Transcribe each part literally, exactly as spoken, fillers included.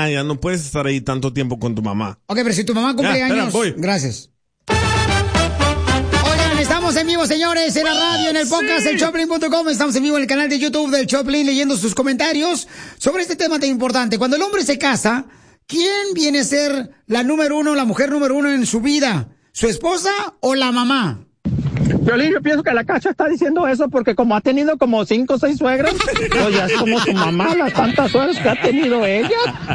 ah, ya no puedes estar ahí tanto tiempo con tu mamá. Ok, pero si tu mamá cumple ya, años... espera, voy. Gracias. Oigan, estamos en vivo, señores, en la radio, en el podcast, el Choplin punto com. Estamos en vivo en el canal de YouTube del Choplin, leyendo sus comentarios sobre este tema tan importante. Cuando el hombre se casa, ¿quién viene a ser la número uno, la mujer número uno en su vida? ¿Su esposa o la mamá? Piolín, yo pienso que la Cacha está diciendo eso porque como ha tenido como cinco o seis suegras, pues ya es como su mamá, las tantas suegras que ha tenido ella.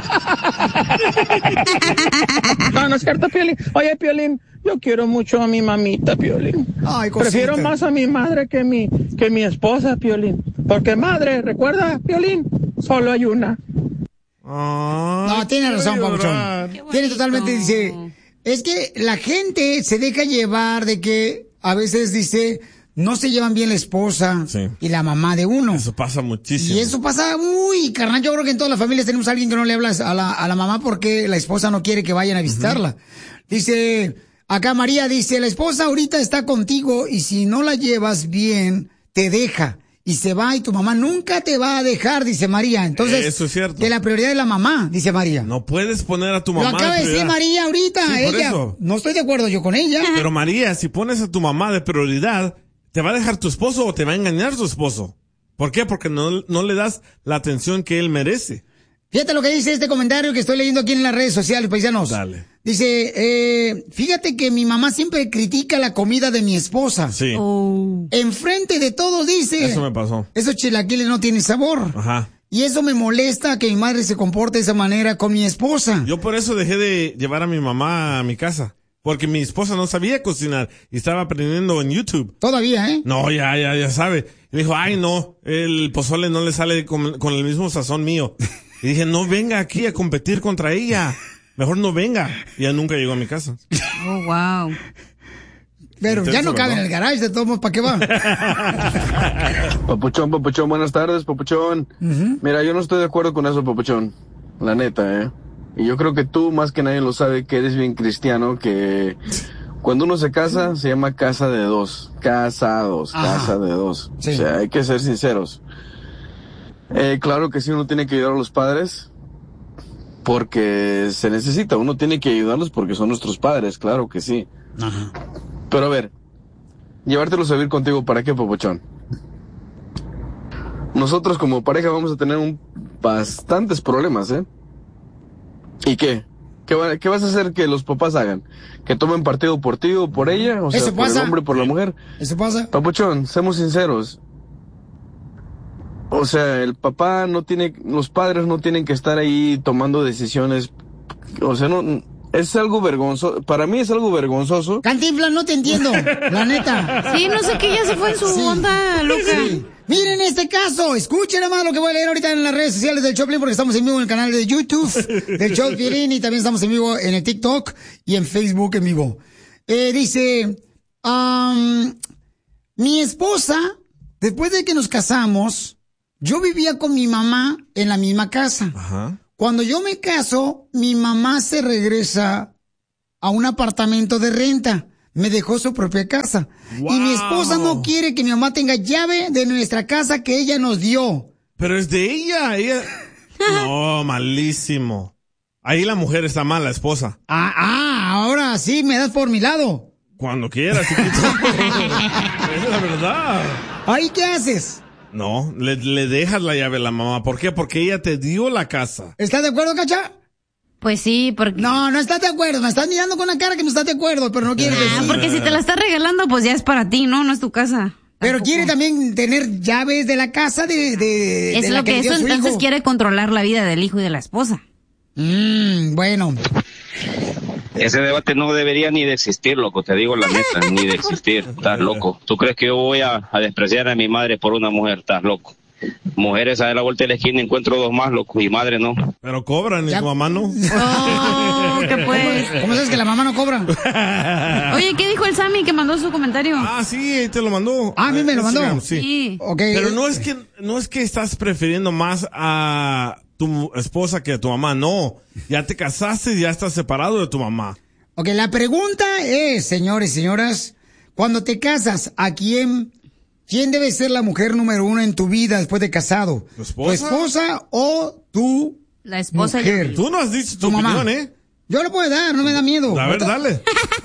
No, no es cierto, Piolín. Oye, Piolín, yo quiero mucho a mi mamita, Piolín. Ay, prefiero más a mi madre que mi, que mi esposa, Piolín. Porque madre, recuerda, Piolín, solo hay una. Ay, no, tiene razón, Papuchón. Tiene totalmente, dice, es que la gente se deja llevar de que a veces dice, no se llevan bien la esposa sí. y la mamá de uno. Eso pasa muchísimo. Y eso pasa muy, carnal. Yo creo que en todas las familias tenemos a alguien que no le habla a la, a la mamá porque la esposa no quiere que vayan a visitarla. Uh-huh. Dice, acá María dice, la esposa ahorita está contigo y si no la llevas bien, te deja. Y se va y tu mamá nunca te va a dejar, dice María. Entonces, eso es cierto. De la prioridad de la mamá, dice María. No puedes poner a tu mamá. Lo acaba de decir María ahorita. Sí, ella, no estoy de acuerdo yo con ella. Pero María, si pones a tu mamá de prioridad, ¿te va a dejar tu esposo o te va a engañar tu esposo? ¿Por qué? Porque no, no le das la atención que él merece. Fíjate lo que dice este comentario que estoy leyendo aquí en las redes sociales, paisanos. Dale. Dice, eh, fíjate que mi mamá siempre critica la comida de mi esposa. Sí. Oh. Enfrente de todos dice. Eso me pasó. Esos chilaquiles no tienen sabor. Ajá. Y eso me molesta que mi madre se comporte de esa manera con mi esposa. Yo por eso dejé de llevar a mi mamá a mi casa. Porque mi esposa no sabía cocinar y estaba aprendiendo en YouTube. Todavía, ¿eh? No, ya, ya, ya sabe. Y dijo, ay, no, el pozole no le sale con, con el mismo sazón mío. Y dije, no venga aquí a competir contra ella. Mejor no venga. Y ya nunca llegó a mi casa. Oh, wow. Pero intenso, ya no cabe, ¿no?, en el garage, de todos modos, ¿para qué va? Papuchón, Papuchón, buenas tardes, Papuchón. Uh-huh. Mira, yo no estoy de acuerdo con eso, Papuchón. La neta, ¿eh? Y yo creo que tú, más que nadie lo sabe, que eres bien cristiano, que cuando uno se casa, se llama casa de dos. Casados, Ajá. casa de dos. Sí. O sea, hay que ser sinceros. Eh, claro que sí, uno tiene que ayudar a los padres porque se necesita, uno tiene que ayudarlos porque son nuestros padres, claro que sí. Ajá. Pero a ver, llevártelos a vivir contigo, ¿para qué, Papuchón? Nosotros como pareja vamos a tener un, bastantes problemas, ¿eh? ¿Y qué? ¿Qué, va, ¿Qué vas a hacer que los papás hagan? ¿Que tomen partido por ti o por ella? O sea, ¿Eso por pasa? el hombre, por la mujer. ¿Eso pasa? Papuchón, seamos sinceros. O sea, el papá no tiene, los padres no tienen que estar ahí tomando decisiones. O sea, no, es algo vergonzoso. Para mí es algo vergonzoso. Cantinflas, no te entiendo, la neta. Sí, no sé qué, ya se fue en su sí. onda loca. Sí. Miren este caso, escuchen nada más lo que voy a leer ahorita en las redes sociales del Choplin, porque estamos en vivo en el canal de YouTube del Choplin y también estamos en vivo en el TikTok y en Facebook en vivo. Eh, dice, um, mi esposa, después de que nos casamos, yo vivía con mi mamá en la misma casa. Ajá. Cuando yo me caso, mi mamá se regresa a un apartamento de renta. Me dejó su propia casa. Wow. Y mi esposa no quiere que mi mamá tenga llave de nuestra casa que ella nos dio. Pero es de ella. ella... No, malísimo. Ahí la mujer está mal, la esposa. Ah, ah, ahora sí me das por mi lado. Cuando quieras, chiquito. Es la verdad. ¿Ahí qué haces? No, le, le dejas la llave a la mamá. ¿Por qué? Porque ella te dio la casa. ¿Estás de acuerdo, Cacha? Pues sí, porque... No, no estás de acuerdo. Me estás mirando con la cara que no estás de acuerdo, pero no quieres decir. Ah, porque si te la estás regalando, pues ya es para ti, ¿no? No es tu casa. Pero Tampoco. Quiere también tener llaves de la casa de... de es de lo la que, que eso entonces hijo. Quiere controlar la vida del hijo y de la esposa. Mmm, bueno. Ese debate no debería ni de existir, loco, te digo la neta, ni de existir. Estás loco. ¿Tú crees que yo voy a, a despreciar a mi madre por una mujer? Estás loco. Mujeres a la vuelta de la esquina encuentro dos más, loco, y madre no. Pero cobran, y tu mamá no. Oh, ¿qué pues? ¿Cómo sabes que la mamá no cobra? Oye, ¿qué dijo el Sammy que mandó su comentario? Ah, sí, te lo mandó. Ah, a mí me lo mandó. Instagram, sí. sí. Okay. Pero no es que, no es que estás prefiriendo más a tu esposa que a tu mamá, no. Ya te casaste y ya estás separado de tu mamá. Ok, la pregunta es, señores y señoras, cuando te casas, ¿a quién... ¿Quién debe ser la mujer número uno en tu vida después de casado? ¿Tu esposa? ¿Tu esposa o tu La esposa mujer. y Tú no has dicho tu, Tu mamá. opinión, ¿eh? Yo lo puedo dar, no me da miedo. A ver, dale.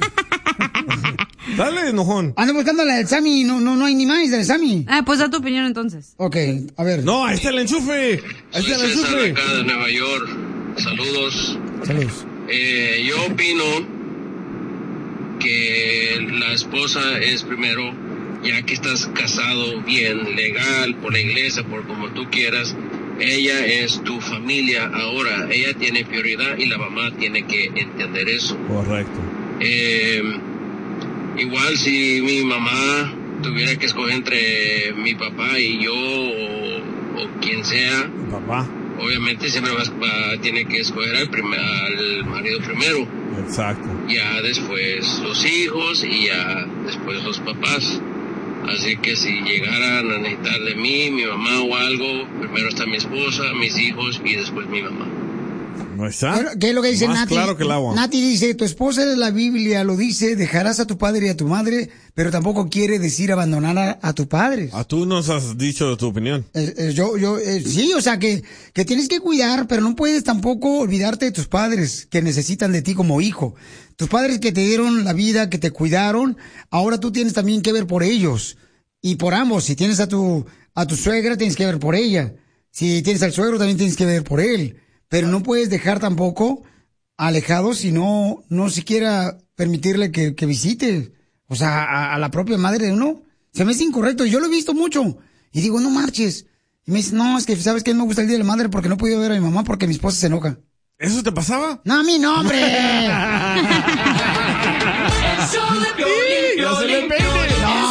Dale, enojón. Ando buscando la del Sammy, no, no, no hay ni más del Sammy. Ah, pues da tu opinión entonces. Ok, a ver. No, ahí está el enchufe. Ahí Soy está el César, enchufe. acá de Nueva York. Saludos. Saludos. Eh, yo opino que la esposa es primero, ya que estás casado bien, legal, por la iglesia, por como tú quieras. Ella es tu familia ahora. Ella tiene prioridad y la mamá tiene que entender eso. Correcto. Eh, igual si mi mamá tuviera que escoger entre mi papá y yo o, o quien sea, Papá. obviamente siempre va, va, tiene que escoger al, primer, al marido primero. Exacto. Ya después los hijos y ya después los papás. Así que si llegaran a necesitar de mí, mi mamá o algo, primero está mi esposa, mis hijos y después mi mamá. ¿No está? ¿Qué es lo que dice Más Nati? claro que el agua. Nati dice, tu esposa de la Biblia lo dice, dejarás a tu padre y a tu madre, pero tampoco quiere decir abandonar a, a tu padre. Ah, tú nos has dicho tu opinión. Eh, eh, yo, yo, eh, sí, o sea, que, que tienes que cuidar, pero no puedes tampoco olvidarte de tus padres que necesitan de ti como hijo. Tus padres que te dieron la vida, que te cuidaron, ahora tú tienes también que ver por ellos. Y por ambos, si tienes a tu, a tu suegra, tienes que ver por ella. Si tienes al suegro, también tienes que ver por él. Pero no puedes dejar tampoco alejados si no, no siquiera permitirle que, que visite. O sea, a, a la propia madre de uno. Se me hace incorrecto. Yo lo he visto mucho. Y digo, no marches. Y me dice, no, es que sabes que no me gusta el Día de la Madre porque no he podido ver a mi mamá porque mi esposa se enoja. ¿Eso te pasaba? No, a mí no, hombre. ¡No se le peine!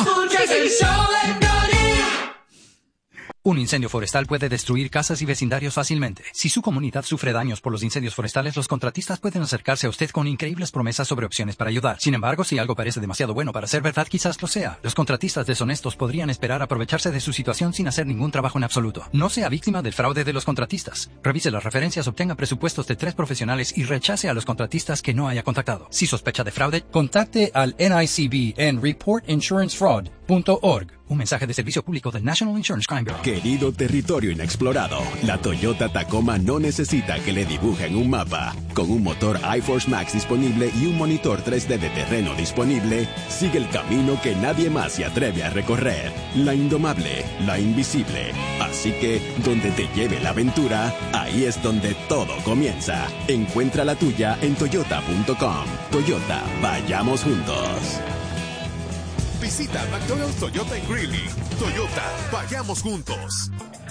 Un incendio forestal puede destruir casas y vecindarios fácilmente. Si su comunidad sufre daños por los incendios forestales, los contratistas pueden acercarse a usted con increíbles promesas sobre opciones para ayudar. Sin embargo, si algo parece demasiado bueno para ser verdad, quizás lo sea. Los contratistas deshonestos podrían esperar aprovecharse de su situación sin hacer ningún trabajo en absoluto. No sea víctima del fraude de los contratistas. Revise las referencias, obtenga presupuestos de tres profesionales y rechace a los contratistas que no haya contactado. Si sospecha de fraude, contacte al N I C B en report insurance fraud punto org. Un mensaje de servicio público del National Insurance Crime Bureau. Querido territorio inexplorado, la Toyota Tacoma no necesita que le dibujen un mapa. Con un motor iForce Max disponible y un monitor tres D de terreno disponible, sigue el camino que nadie más se atreve a recorrer. La indomable, la invisible. Así que, donde te lleve la aventura, ahí es donde todo comienza. Encuentra la tuya en toyota punto com. Toyota, vayamos juntos. Visita McDonald's Toyota en Greeley. Toyota, vayamos juntos.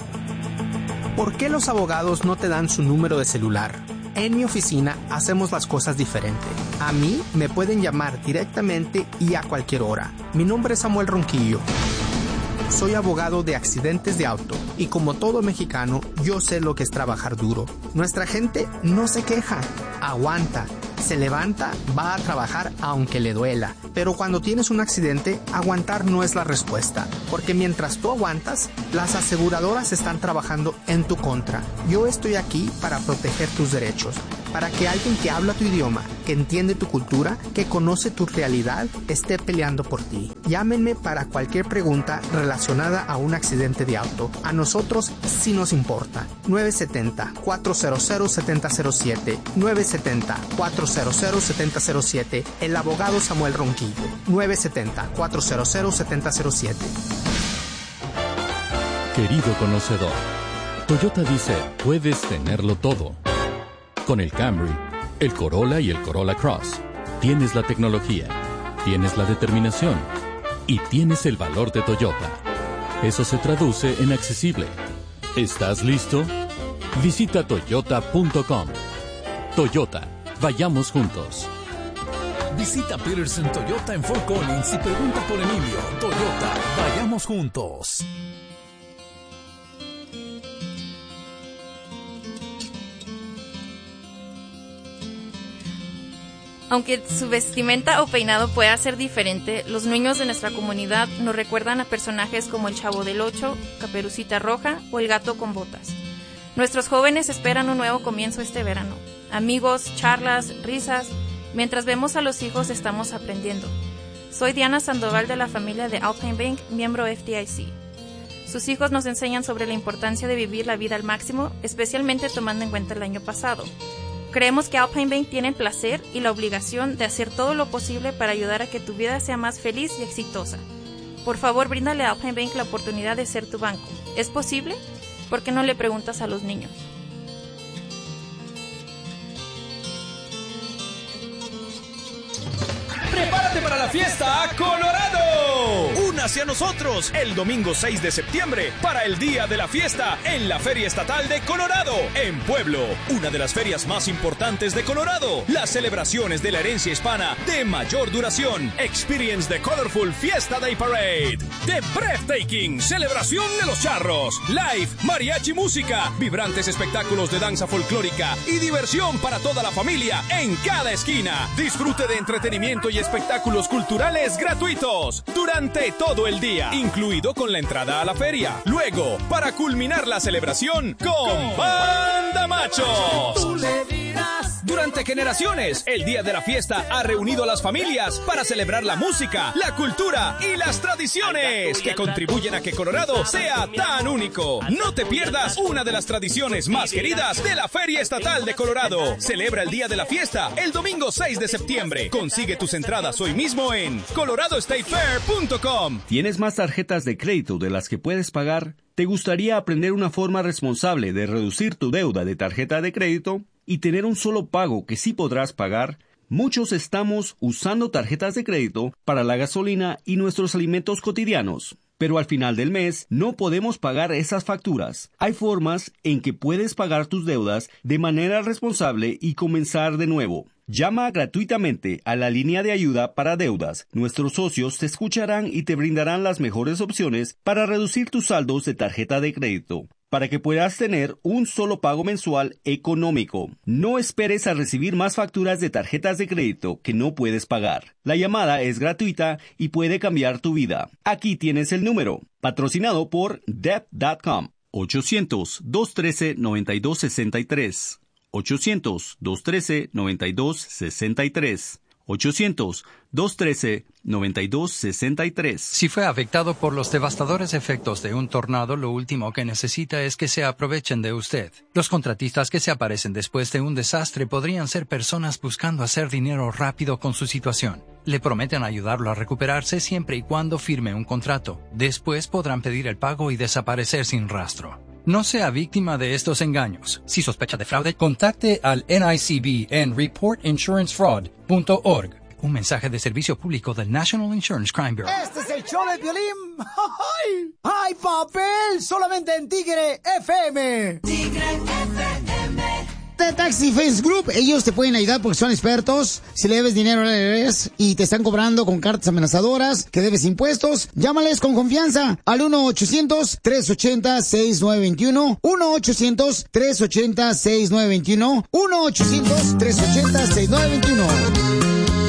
¿Por qué los abogados no te dan su número de celular? En mi oficina hacemos las cosas diferente. A mí me pueden llamar directamente y a cualquier hora. Mi nombre es Samuel Ronquillo. Soy abogado de accidentes de auto y como todo mexicano, yo sé lo que es trabajar duro. Nuestra gente no se queja, aguanta, se levanta, va a trabajar aunque le duela. Pero cuando tienes un accidente, aguantar no es la respuesta, porque mientras tú aguantas, las aseguradoras están trabajando en tu contra. Yo estoy aquí para proteger tus derechos, para que alguien que habla tu idioma, que entiende tu cultura, que conoce tu realidad, esté peleando por ti. Llámenme para cualquier pregunta relacionada a un accidente de auto. A nosotros sí nos importa. nueve siete cero, cuatro cero cero, siete cero cero siete, nueve siete cero, cuatro cero cero, siete cero cero siete, el abogado Samuel Ronquillo. nueve siete cero, cuatro cero cero, siete cero cero siete. Querido conocedor, Toyota dice, puedes tenerlo todo. Con el Camry, el Corolla y el Corolla Cross, tienes la tecnología, tienes la determinación y tienes el valor de Toyota. Eso se traduce en accesible. ¿Estás listo? Visita toyota punto com. Toyota, vayamos juntos. Visita Peterson Toyota en Fort Collins y pregunta por Emilio. Toyota, vayamos juntos. Aunque su vestimenta o peinado pueda ser diferente, los niños de nuestra comunidad nos recuerdan a personajes como el Chavo del Ocho, Caperucita Roja o el Gato con Botas. Nuestros jóvenes esperan un nuevo comienzo este verano. Amigos, charlas, risas. Mientras vemos a los hijos estamos aprendiendo. Soy Diana Sandoval de la familia de Alpine Bank, miembro F D I C. Sus hijos nos enseñan sobre la importancia de vivir la vida al máximo, especialmente tomando en cuenta el año pasado. Creemos que Alpine Bank tiene el placer y la obligación de hacer todo lo posible para ayudar a que tu vida sea más feliz y exitosa. Por favor, bríndale a Alpine Bank la oportunidad de ser tu banco. ¿Es posible? ¿Por qué no le preguntas a los niños? ¡Prepárate para la fiesta Colorado! Únase a nosotros el domingo seis de septiembre para el Día de la Fiesta en la Feria Estatal de Colorado, en Pueblo, una de las ferias más importantes de Colorado. Las celebraciones de la herencia hispana de mayor duración. Experience the Colorful Fiesta Day Parade. The Breathtaking Celebración de los Charros. Live, mariachi música, vibrantes espectáculos de danza folclórica y diversión para toda la familia en cada esquina. Disfrute de entretenimiento y espectáculos culturales gratuitos durante todo el día, incluido con la entrada a la feria. Luego, para culminar la celebración con Banda Macho. Tú le dirás. Durante generaciones, el día de la fiesta ha reunido a las familias para celebrar la música, la cultura y las tradiciones que contribuyen a que Colorado sea tan único. No te pierdas una de las tradiciones más queridas de la Feria Estatal de Colorado. Celebra el día de la fiesta el domingo seis de septiembre. Consigue tus entradas hoy mismo en colorado state fair punto com. ¿Tienes más tarjetas de crédito de las que puedes pagar? ¿Te gustaría aprender una forma responsable de reducir tu deuda de tarjeta de crédito y tener un solo pago que sí podrás pagar? Muchos estamos usando tarjetas de crédito para la gasolina y nuestros alimentos cotidianos, pero al final del mes no podemos pagar esas facturas. Hay formas en que puedes pagar tus deudas de manera responsable y comenzar de nuevo. Llama gratuitamente a la línea de ayuda para deudas. Nuestros socios te escucharán y te brindarán las mejores opciones para reducir tus saldos de tarjeta de crédito, para que puedas tener un solo pago mensual económico. No esperes a recibir más facturas de tarjetas de crédito que no puedes pagar. La llamada es gratuita y puede cambiar tu vida. Aquí tienes el número, patrocinado por debt punto com. ochocientos, dos trece, noventa y dos sesenta y tres. ochocientos, dos trece, noventa y dos sesenta y tres. ochocientos, dos trece, noventa y dos sesenta y tres. Si fue afectado por los devastadores efectos de un tornado, lo último que necesita es que se aprovechen de usted. Los contratistas que se aparecen después de un desastre podrían ser personas buscando hacer dinero rápido con su situación. Le prometen ayudarlo a recuperarse siempre y cuando firme un contrato. Después podrán pedir el pago y desaparecer sin rastro. No sea víctima de estos engaños. Si sospecha de fraude, contacte al N I C B en report insurance fraud punto org. Un mensaje de servicio público del National Insurance Crime Bureau. Este es el show de Piolín. ¡Ay! ¡Ay, papel! Solamente en Tigre F M. Tigre F M. De Taxi Face Group, ellos te pueden ayudar porque son expertos. Si le debes dinero al I R S y te están cobrando con cartas amenazadoras, que debes impuestos, llámales con confianza al uno ochocientos, tres ochenta, sesenta y nueve veintiuno, uno ochocientos, tres ochenta, sesenta y nueve veintiuno, uno ochocientos, tres ochenta, sesenta y nueve veintiuno.